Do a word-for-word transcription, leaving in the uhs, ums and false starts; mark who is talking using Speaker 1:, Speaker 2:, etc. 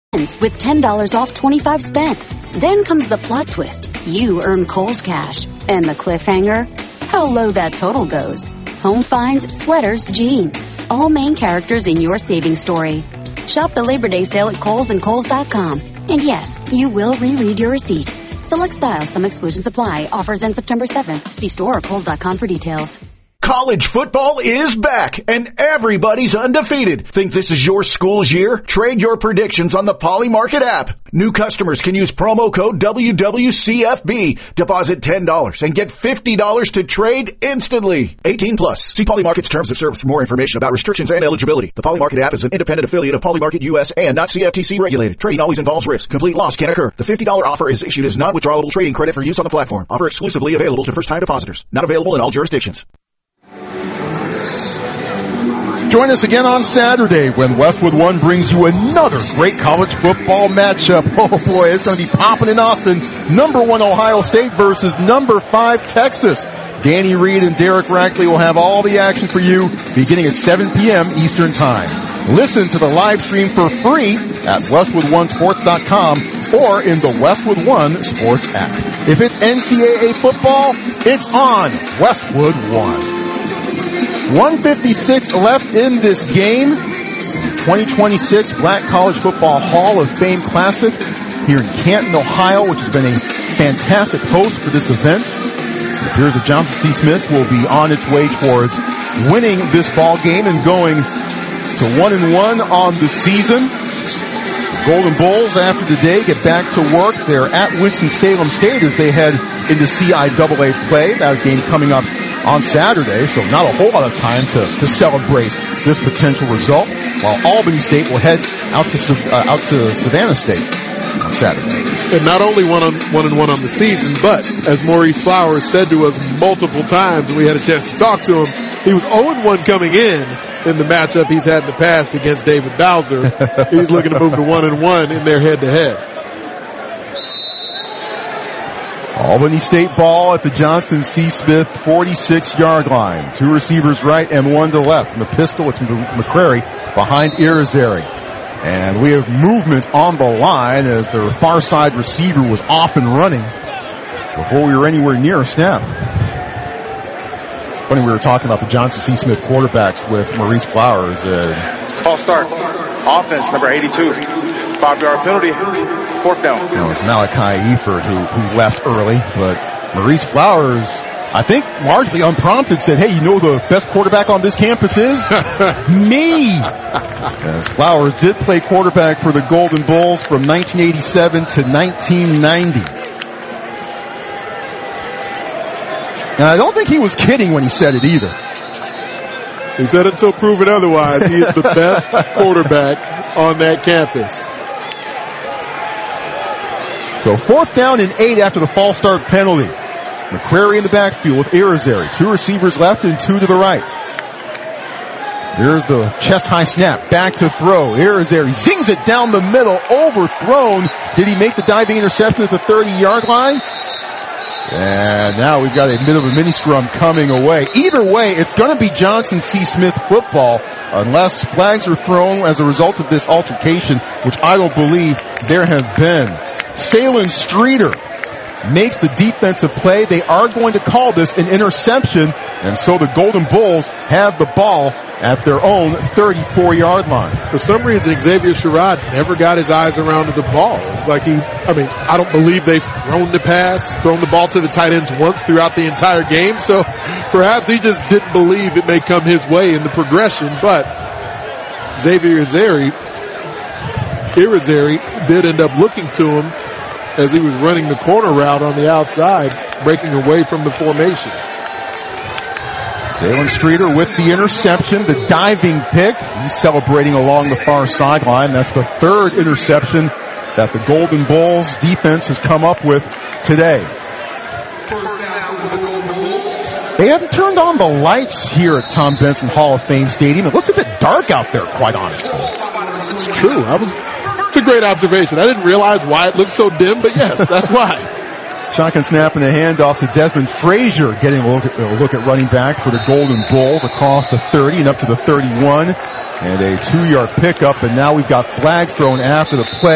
Speaker 1: with ten dollars off twenty-five spent. Then comes the plot twist. You earn Kohl's Cash. And the cliffhanger? How low that total goes. Home finds, sweaters, jeans. All main characters in your savings story. Shop the Labor Day sale at Kohl's and Kohl's dot com. And yes, you will reread your receipt. Select styles, some exclusions apply. Offers end September seventh. See store or Kohl's dot com for details.
Speaker 2: College football is back, and everybody's undefeated. Think this is your school's year? Trade your predictions on the Polymarket app. New customers can use promo code W W C F B, deposit ten dollars, and get fifty dollars to trade instantly. eighteen plus. See Polymarket's terms of service for more information about restrictions and eligibility. The Polymarket app is an independent affiliate of Polymarket U S and not C F T C regulated. Trading always involves risk. Complete loss can occur. The fifty dollars offer is issued as non-withdrawable trading credit for use on the platform. Offer exclusively available to first-time depositors. Not available in all jurisdictions.
Speaker 3: Join us again on Saturday when Westwood One brings you another great college football matchup. Oh boy, it's going to be popping in Austin. Number one Ohio State versus number five Texas. Danny Reed and Derek Rackley will have all the action for you beginning at seven p.m. Eastern Time. Listen to the live stream for free at westwood one sports dot com or in the Westwood One Sports app. If it's N C double A football, it's on Westwood One. one fifty-six left in this game. twenty twenty-six Black College Football Hall of Fame Classic here in Canton, Ohio, which has been a fantastic host for this event. It appears that Johnson C. Smith will be on its way towards winning this ball game and going to one and one on the season. Golden Bulls, after the day, get back to work. They're at Winston-Salem State as they head into C I A A play. That game coming up on Saturday, so not a whole lot of time to, to celebrate this potential result, while Albany State will head out to uh, out to Savannah State on Saturday.
Speaker 4: And not only one on one and one on the season, but as Maurice Flowers said to us multiple times when we had a chance to talk to him, he was oh and one coming in in the matchup he's had in the past against David Bowser. He's looking to move to one and one in their head-to-head.
Speaker 3: Albany State ball at the Johnson C. Smith forty-six yard line. Two receivers right and one to left. In the pistol, it's McCrary behind Irizarry. And we have movement on the line as their far side receiver was off and running before we were anywhere near a snap. Funny, we were talking about the Johnson C. Smith quarterbacks with Maurice Flowers. Uh,
Speaker 5: False start. Offense, number eighty-two. Five-yard penalty. Fourth down.
Speaker 3: You know, it was Malachi Eford who, who left early, but Maurice Flowers, I think largely unprompted, said, hey, you know who the best quarterback on this campus is? Me! As Flowers did play quarterback for the Golden Bulls from nineteen eighty-seven to nineteen ninety. And I don't think he was kidding when he said it either.
Speaker 4: He said until proven otherwise, he is the best quarterback on that campus.
Speaker 3: So fourth down and eight after the false start penalty. McCrary in the backfield with Irizarry. Two receivers left and two to the right. Here's the chest-high snap. Back to throw. Irizarry zings it down the middle. Overthrown. Did he make the diving interception at the thirty yard line? And now we've got a bit of a mini scrum coming away. Either way, it's going to be Johnson C. Smith football unless flags are thrown as a result of this altercation, which I don't believe there have been. Salen Streeter makes the defensive play. They are going to call this an interception, and so the Golden Bulls have the ball at their own thirty-four yard line.
Speaker 4: For some reason, Xavier Sherrod never got his eyes around to the ball. It's like he, I mean, I don't believe they've thrown the pass, thrown the ball to the tight ends once throughout the entire game, so perhaps he just didn't believe it may come his way in the progression, but Xavier Irizarry, Irizarry did end up looking to him as he was running the corner route on the outside, breaking away from the formation.
Speaker 3: Salen Streeter with the interception, the diving pick. He's celebrating along the far sideline. That's the third interception that the Golden Bulls defense has come up with today. They haven't turned on the lights here at Tom Benson Hall of Fame Stadium. It looks a bit dark out there, quite honestly.
Speaker 4: It's true. I was, it's a great observation. I didn't realize why it looked so dim, but yes, that's why.
Speaker 3: Shotgun snap and a handoff to Desmond Frazier, getting a look, at, a look at running back for the Golden Bulls across the thirty and up to the thirty-one. And a two yard pickup, and now we've got flags thrown after the play.